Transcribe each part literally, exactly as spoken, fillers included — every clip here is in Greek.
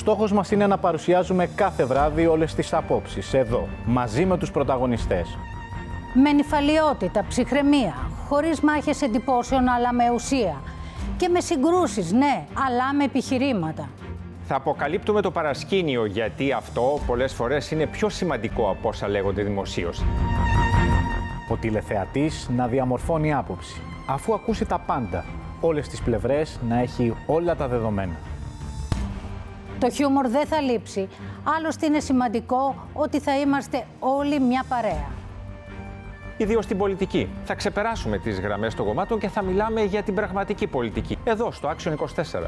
στόχος μας είναι να παρουσιάζουμε κάθε βράδυ όλες τις απόψεις, εδώ, μαζί με τους πρωταγωνιστές. Με νηφαλιότητα, ψυχραιμία, χωρίς μάχες εντυπώσεων αλλά με ουσία. Και με συγκρούσεις, ναι, αλλά με επιχειρήματα. Θα αποκαλύπτουμε το παρασκήνιο, γιατί αυτό πολλές φορές είναι πιο σημαντικό από όσα λέγονται δημοσίως. Ο τηλεθεατής να διαμορφώνει άποψη, αφού ακούσει τα πάντα, όλες τις πλευρές, να έχει όλα τα δεδομένα. Το χιούμορ δεν θα λείψει, άλλωστε είναι σημαντικό ότι θα είμαστε όλοι μια παρέα. Ιδίως στην πολιτική. Θα ξεπεράσουμε τις γραμμές των κομμάτων και θα μιλάμε για την πραγματική πολιτική. Εδώ, στο Action είκοσι τέσσερα.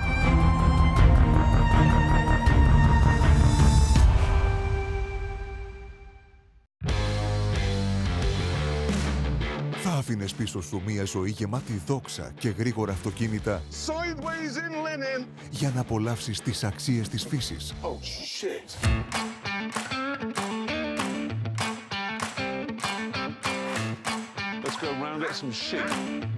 Θα άφηνες πίσω σου μια ζωή γεμάτη δόξα και γρήγορα αυτοκίνητα για να απολαύσεις τις αξίες της φύσης. Oh, shit. Let's go round, get some shit.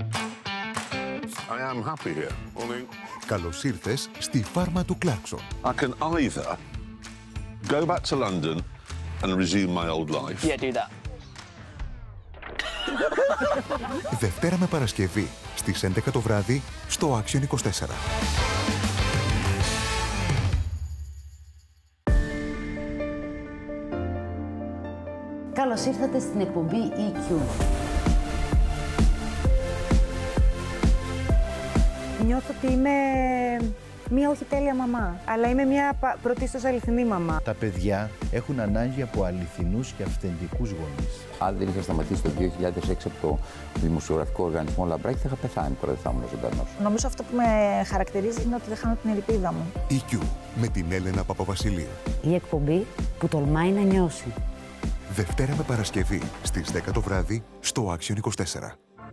I am happy here. Morning. Καλώς ήρθες στη φάρμα του Κλάρκσον. I can either go back to London and resume my old life. Yeah, do that. Δευτέρα με Παρασκευή στις έντεκα το βράδυ στο Action είκοσι τέσσερα. Καλώς ήρθατε στην εκπομπή ι κιου. Νιώθω ότι είμαι μία όχι τέλεια μαμά, αλλά είμαι μία πρωτίστως αληθινή μαμά. Τα παιδιά έχουν ανάγκη από αληθινούς και αυθεντικούς γονείς. Αν δεν είχα σταματήσει το δύο χιλιάδες έξι από το δημοσιογραφικό οργανισμό Λαμπράκη, θα είχα πεθάνει τώρα, δεν θα ήμουν ζωντανός. Νομίζω αυτό που με χαρακτηρίζει είναι ότι δεν χάνω την ελπίδα μου. ι κιου με την Έλενα Παπαβασιλείου. Η εκπομπή που τολμάει να νιώσει. Δευτέρα με Παρασκευή στις δέκα το βράδυ στο Action είκοσι τέσσερα.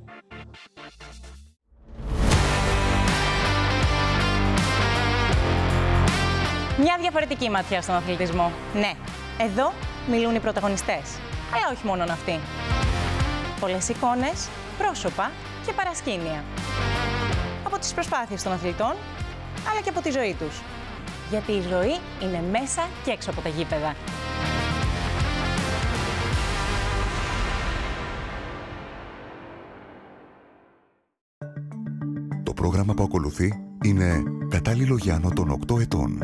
Μια διαφορετική ματιά στον αθλητισμό. Ναι, εδώ μιλούν οι πρωταγωνιστές. Αλλά όχι μόνον αυτοί. Πολλές εικόνες, πρόσωπα και παρασκήνια. Από τις προσπάθειες των αθλητών, αλλά και από τη ζωή τους. Γιατί η ζωή είναι μέσα και έξω από τα γήπεδα. Το πρόγραμμα που ακολουθεί είναι κατάλληλο για άνω των οκτώ ετών.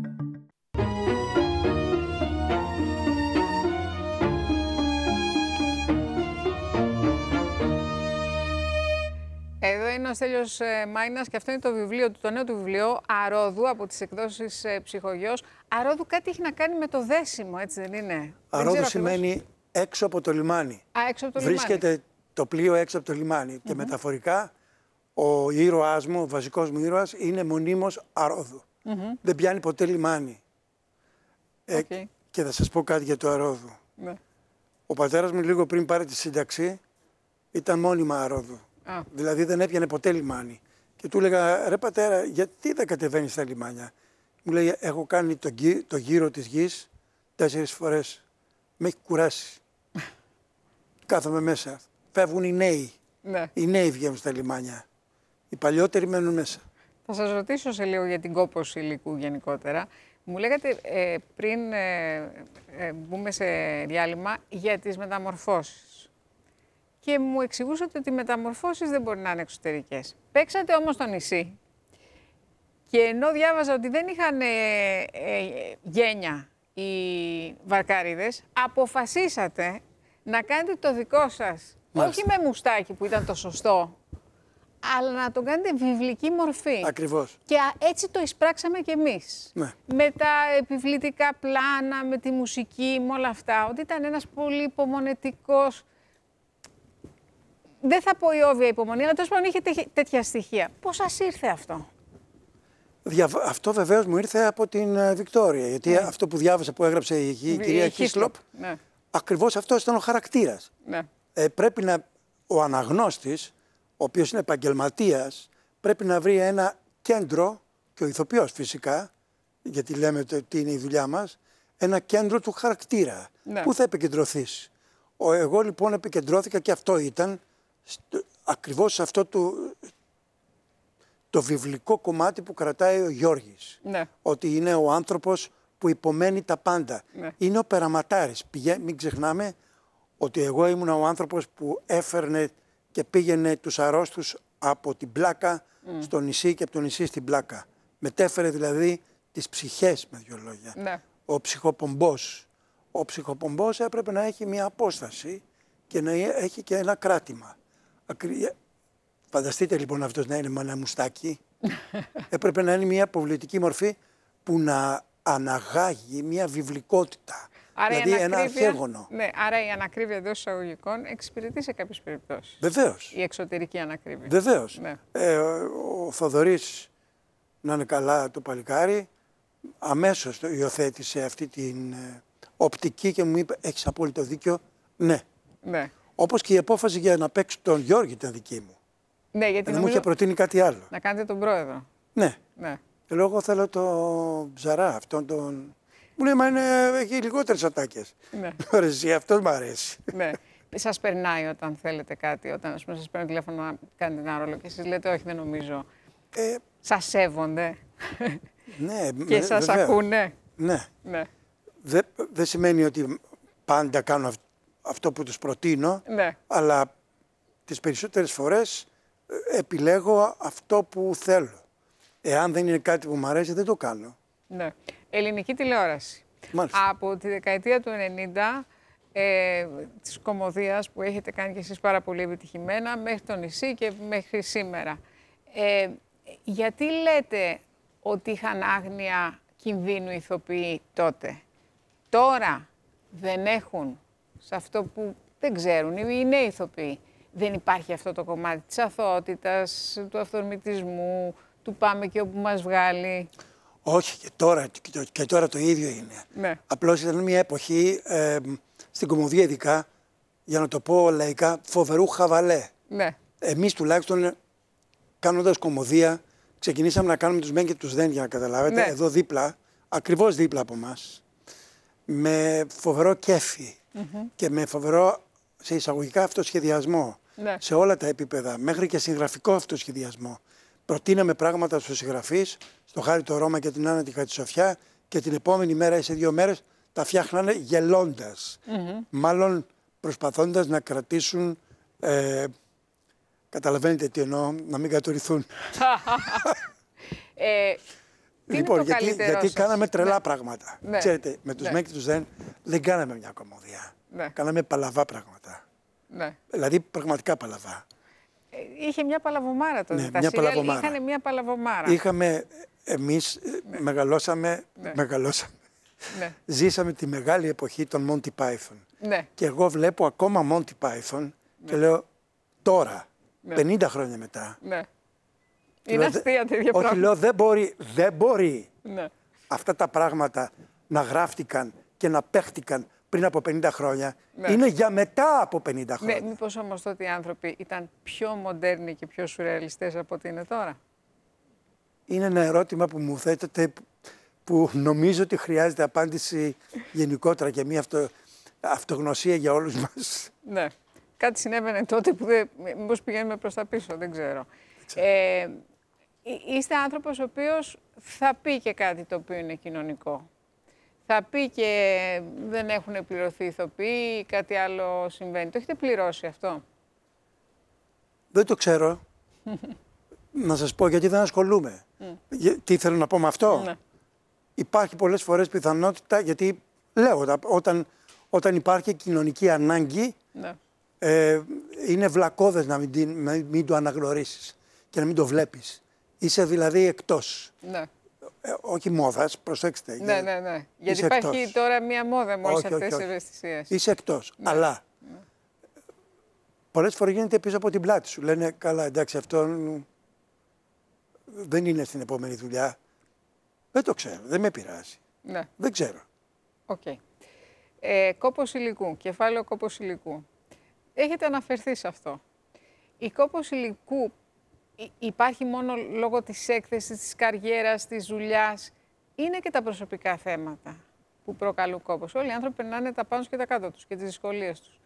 Εδώ είναι ο Στέλιος Μάινας και αυτό είναι το βιβλίο του, το νέο του βιβλίο Αρόδου από τις εκδόσεις Ψυχογιός. Αρόδου κάτι έχει να κάνει με το δέσιμο, έτσι δεν είναι? Αρόδου δεν σημαίνει ακριβώς έξω από το λιμάνι. Α, έξω από το Βρίσκεται λιμάνι. το πλοίο έξω από το λιμάνι. Mm-hmm. Και μεταφορικά ο ήρωάς μου, ο βασικός μου ήρωας, είναι μονίμως Αρόδου. Mm-hmm. Δεν πιάνει ποτέ λιμάνι. Okay. Ε, και θα σας πω κάτι για το Αρόδου. Ναι. Ο πατέρας μου λίγο πριν πάρει τη σύνταξη ήταν μόνιμα Αρόδου. Ah. Δηλαδή δεν έπιανε ποτέ λιμάνι. Και του έλεγα, ρε πατέρα, γιατί δεν κατεβαίνεις στα λιμάνια? Μου λέει, έχω κάνει το, γύ, το γύρο της γης τέσσερις φορές. Με έχει κουράσει. Κάθομαι μέσα. Φεύγουν οι νέοι. Ναι. Οι νέοι βγαίνουν στα λιμάνια. Οι παλιότεροι μένουν μέσα. Θα σας ρωτήσω σε λίγο για την κόπωση υλικού γενικότερα. Μου λέγατε ε, πριν ε, ε, μπούμε σε διάλειμμα για τις μεταμορφώσεις. Και μου εξηγούσατε ότι οι μεταμορφώσεις δεν μπορεί να είναι εξωτερικές. Παίξατε όμως στο νησί και ενώ διάβαζα ότι δεν είχαν ε, ε, γένια οι βαρκάριδες, αποφασίσατε να κάνετε το δικό σας, μάλιστα, όχι με μουστάκι που ήταν το σωστό, αλλά να τον κάνετε βιβλική μορφή. Ακριβώς. Και έτσι το εισπράξαμε κι εμείς. Ναι. Με τα επιβλητικά πλάνα, με τη μουσική, με όλα αυτά. Ότι ήταν ένας πολύ υπομονετικός. Δεν θα πω ιόβια υπομονή, αλλά τέλος πάντων είχε τέτοια στοιχεία. Πώς σας ήρθε αυτό? Δια... Αυτό βεβαίως μου ήρθε από την uh, Βικτόρια. Γιατί ναι. αυτό που διάβασα που έγραψε η, η, η κυρία Χίσλοπ, ναι. ακριβώς αυτό ήταν ο χαρακτήρας. Ναι. Ε, πρέπει να, ο αναγνώστης, ο οποίος είναι επαγγελματίας, πρέπει να βρει ένα κέντρο, και ο ηθοποιός φυσικά, γιατί λέμε το, τι είναι η δουλειά μας, ένα κέντρο του χαρακτήρα. Ναι. Πού θα επικεντρωθείς? Ο, εγώ λοιπόν επικεντρώθηκα και αυτό ήταν ακριβώς σε αυτό το, το βιβλικό κομμάτι που κρατάει ο Γιώργης. Ναι. Ότι είναι ο άνθρωπος που υπομένει τα πάντα. Ναι. Είναι ο περαματάρης. Πηγα... Μην ξεχνάμε ότι εγώ ήμουν ο άνθρωπος που έφερνε και πήγαινε τους αρρώστους από την πλάκα mm. στο νησί και από το νησί στην πλάκα. Μετέφερε δηλαδή τις ψυχές, με δύο λόγια. Ναι. Ο ψυχοπομπός. Ο ψυχοπομπός έπρεπε να έχει μια απόσταση και να έχει και ένα κράτημα. Ακρι... Φανταστείτε λοιπόν αυτός να είναι με ένα μουστάκι. Έπρεπε να είναι μια αποβλητική μορφή που να αναγάγει μια βιβλικότητα. Άρα δηλαδή ένα αρχαίγωνο. Ναι, άρα η ανακρίβεια εντός εισαγωγικών εξυπηρετεί σε κάποιες περιπτώσεις. Βεβαίως. Η εξωτερική ανακρίβεια. Βεβαίως. Ναι. Ε, ο Θοδωρής, να είναι καλά το παλικάρι, αμέσως το υιοθέτησε αυτή την ε, οπτική και μου είπε έχεις απόλυτο δίκιο, ναι. ναι. Όπως και η απόφαση για να παίξω τον Γιώργη ήταν δική μου. Ναι, γιατί δεν νομίζω... μου είχε προτείνει κάτι άλλο. Να κάνετε τον πρόεδρο. Ναι. ναι. Και λέω εγώ θέλω τον Ψαρά, αυτόν τον... Μου λέει, μα είναι, έχει λιγότερες ατάκες. Ναι. Ωραία, εσύ, αυτός μου αρέσει. Ναι. Σας περνάει όταν θέλετε κάτι, όταν ας πούμε, σας παίρνω τηλέφωνο να κάνετε ένα ρόλο και εσείς λέτε όχι, δεν νομίζω. Ε, σας σέβονται. Ναι. Και σας βέβαια. ακούνε. Ναι. ναι. Δεν δε σημαίνει ότι πάντα κάνω αυτό που τους προτείνω, ναι. αλλά τις περισσότερες φορές επιλέγω αυτό που θέλω. Εάν δεν είναι κάτι που μου αρέσει, δεν το κάνω. Ναι. Ελληνική τηλεόραση. Μάλιστα. Από τη δεκαετία του ενενήντα, ε, της κωμωδίας που έχετε κάνει και εσείς πάρα πολύ επιτυχημένα, μέχρι το νησί και μέχρι σήμερα. Ε, γιατί λέτε ότι είχαν άγνοια κινδύνου ηθοποιοί τότε? Τώρα δεν έχουν σε αυτό που δεν ξέρουν οι νέοι ηθοποιοί. Δεν υπάρχει αυτό το κομμάτι της αθωότητας, του αυθορμητισμού, του πάμε και όπου μας βγάλει. Όχι, και τώρα, και, και τώρα το ίδιο είναι. Ναι. Απλώς ήταν μια εποχή, ε, στην κωμωδία ειδικά, για να το πω λαϊκά, φοβερού χαβαλέ. Ναι. Εμείς τουλάχιστον, κάνοντας κωμωδία, ξεκινήσαμε να κάνουμε τους μεν και τους δεν, για να καταλάβετε, ναι. εδώ δίπλα, ακριβώς δίπλα από μας, με φοβερό κέφι mm-hmm. και με φοβερό, σε εισαγωγικά, αυτοσχεδιασμό. Ναι. Σε όλα τα επίπεδα, μέχρι και συγγραφικό αυτοσχεδιασμό. Προτείναμε πράγματα στους συγγραφείς, στο Χάρη το Ρώμα και την Άννα τη Χατσοφιά, και την επόμενη μέρα ή σε δύο μέρες τα φτιάχνανε γελώντας. Mm-hmm. Μάλλον προσπαθώντας να κρατήσουν, ε, καταλαβαίνετε τι εννοώ, να μην κατουρηθούν. ε, τι λοιπόν, είναι το γιατί, γιατί κάναμε τρελά ναι. πράγματα. Ναι. Ξέρετε, με τους ναι. Μέκ και τους Δεν δεν κάναμε μια κωμωδία. Ναι. Κάναμε παλαβά πράγματα. Ναι. Δηλαδή πραγματικά παλαβά. Είχε μια παλαβομάρα τότε. Ναι, τα μια σύριαλ παλαβομάρα. Είχαν μια παλαβομάρα. Είχαμε, εμείς ναι. μεγαλώσαμε, ναι. μεγαλώσαμε. Ναι. Ζήσαμε τη μεγάλη εποχή των Monty Python. Ναι. Και εγώ βλέπω ακόμα Monty Python ναι. και λέω τώρα, ναι. πενήντα χρόνια μετά. Ναι. Είναι αστεία τέτοια πράγματα. Όχι, λέω δεν μπορεί, δεν μπορεί ναι. αυτά τα πράγματα να γράφτηκαν και να παίχτηκαν πριν από πενήντα χρόνια. Ναι. Είναι για μετά από πενήντα χρόνια. Ναι, μήπως όμως τότε οι άνθρωποι ήταν πιο μοντέρνοι και πιο σουρεαλιστές από ό,τι είναι τώρα? Είναι ένα ερώτημα που μου θέτετε που νομίζω ότι χρειάζεται απάντηση γενικότερα και μια αυτο, αυτογνωσία για όλους μας. Ναι. Κάτι συνέβαινε τότε που δεν, μήπως πηγαίνουμε προς τα πίσω, δεν ξέρω. Δεν ξέρω. Ε, είστε άνθρωπος ο οποίος θα πει και κάτι το οποίο είναι κοινωνικό. Θα πει και δεν έχουν πληρωθεί ηθοποιοί ή κάτι άλλο συμβαίνει. Το έχετε πληρώσει αυτό? Δεν το ξέρω. Να σας πω γιατί δεν ασχολούμαι. Mm. Τι θέλω να πω με αυτό? Ναι. Υπάρχει πολλές φορές πιθανότητα, γιατί λέω, όταν, όταν υπάρχει κοινωνική ανάγκη, ναι. ε, είναι βλακώδες να μην, να μην το αναγνωρίσεις και να μην το βλέπεις. Είσαι δηλαδή εκτός. Ναι. Ε, όχι μόδας, προσέξτε. Ναι, ναι, ναι. Γιατί υπάρχει εκτός. Τώρα μία μόδα με όλες αυτές τις ευαισθησίες. Είσαι εκτός. Ναι. Αλλά ναι. πολλές φορές γίνεται πίσω από την πλάτη σου. Λένε, καλά, εντάξει, αυτό δεν είναι στην επόμενη δουλειά. Δεν το ξέρω, δεν με πειράζει. Ναι. Δεν ξέρω. Οκ. Okay. Ε, κόπος υλικού, κεφάλαιο κόπος υλικού. Έχετε αναφερθεί σε αυτό. Η κόπος υλικού υπάρχει μόνο λόγω της έκθεσης, της καριέρας, της δουλειάς. Είναι και τα προσωπικά θέματα που προκαλούν κόπος. Όλοι οι άνθρωποι περνάνε τα πάνω και τα κάτω τους και τις δυσκολίες τους.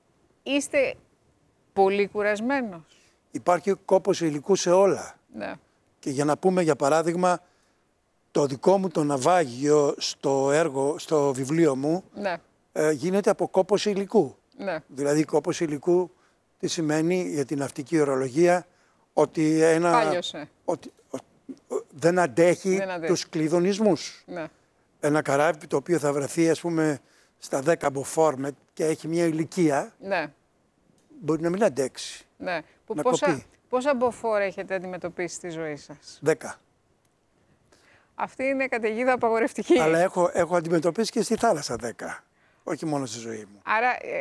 Είστε πολύ κουρασμένος? Υπάρχει κόπος υλικού σε όλα. Ναι. Και για να πούμε, για παράδειγμα, το δικό μου το ναυάγιο στο έργο, στο βιβλίο μου, ναι. ε, γίνεται από κόπος υλικού. Ναι. Δηλαδή, κόπος υλικού τι σημαίνει για την ναυτική ορολογία, ότι ένα... Πάλιωσε. Ότι, ο, ο, δεν αντέχει, δεν αντέχει τους κλειδονισμούς. Ναι. Ένα καράβι το οποίο θα βρεθεί, ας πούμε, στα δέκα μποφόρ και έχει μια ηλικία, ναι. μπορεί να μην αντέξει. Ναι. Να πόσα, κοπεί. πόσα μποφόρ έχετε αντιμετωπίσει στη ζωή σας? Δέκα. Αυτή είναι καταιγίδα απαγορευτική. Αλλά έχω, έχω αντιμετωπίσει και στη θάλασσα δέκα. Όχι μόνο στη ζωή μου. Άρα